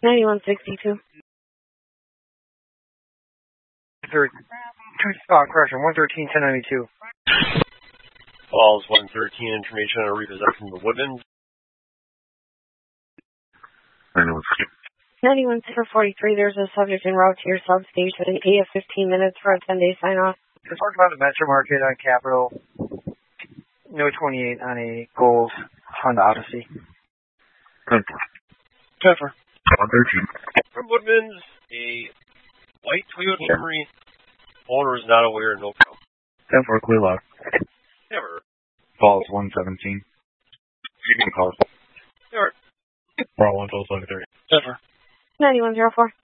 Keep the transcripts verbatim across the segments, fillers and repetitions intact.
ninety-one sixty-two. Third, uh, correction, one thirteen, ten ninety-two. Falls one thirteen, information on a repossession of the Woodmans. ninety-one forty-three, there's a subject en route to your substation. A of fifteen minutes for a ten-day sign-off. We're talking about the Metro Market on Capital. No twenty-eight on a Gold Honda Odyssey. Pepper. one thirteen. From Woodmans, a white Toyota Camry. Owner is not aware, no problem. ten four, clear lock. Never. Falls one seventeen. You can call us. Never. Bra one twelve twenty-three. Pepper. ninety-one oh four.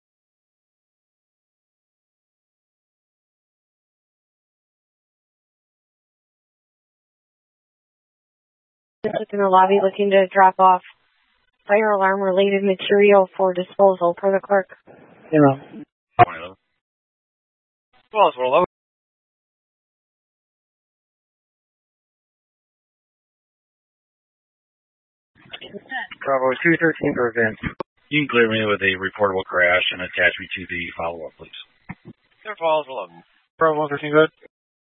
In the lobby looking to drop off fire alarm related material for disposal per the clerk. Zero. Falls one eleven. Bravo two thirteen for events. You can clear me with a reportable crash and attach me to the follow-up, please. There falls eleven. Bravo one thirteen, good.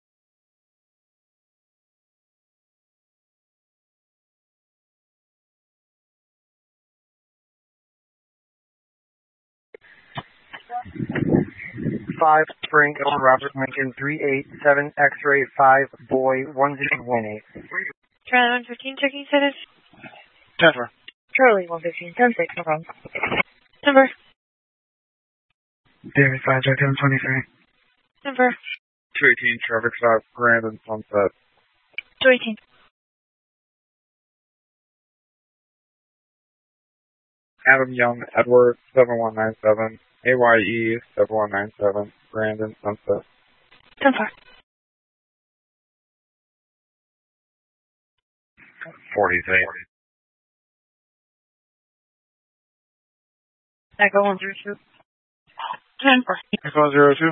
Five Spring Hill Robert Lincoln three eight seven X-ray five boy one zero one eight. Charlie one fifteen checking status. Pepper. Charlie one fifteen ten six, no problem. Number. David five ten twenty-three. Number. two eighteen, traffic stop, Brandon Sunset. two eighteen. Adam Young, Edward, seven one nine seven. A Y E, seven one nine seven. Brandon Sunset. ten four. forty-three. Echo one zero two. ten four. Echo zero two.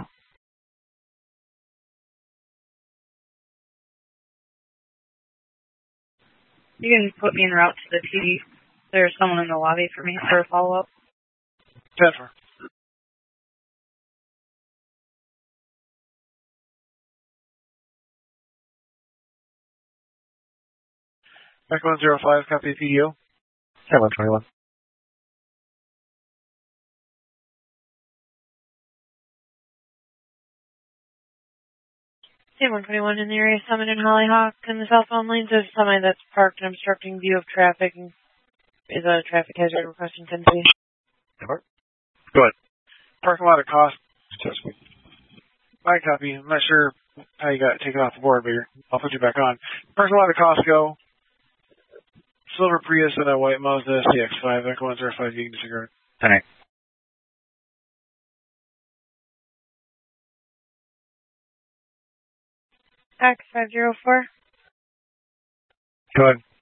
You can put me en route to the P D. There's someone in the lobby for me for a follow-up. Pepper. Echo one zero five, copy P D O. seven twenty-one. C one twenty-one in the area, Summit and Hollyhock in the southbound lanes. There's somebody that's parked and obstructing view of traffic and is a traffic hazard requesting ten feet. Go ahead. Parking lot of cost. My copy. I'm not sure how you got taken off the board, but you're, I'll put you back on. Parking lot of Costco. Silver Prius and a white Mazda C X five. Echo one zero five, you can disregard. ten eight. X five zero four. Go ahead.